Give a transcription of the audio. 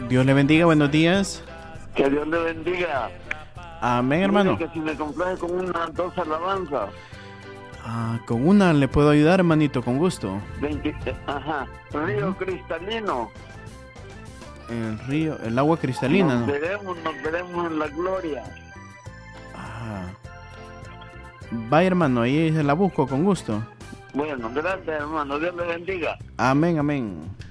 Dios le bendiga, buenos días. Que Dios le bendiga. Amén, hermano. Mire que si me complace con unas 2 alabanzas. Con una le puedo ayudar, hermanito, con gusto. Ajá. Río cristalino. El río, el agua cristalina, Nos ¿no? veremos en la gloria. Vaya, hermano, ahí se la busco con gusto. Bueno, gracias, hermano. Dios le bendiga. Amén, amén.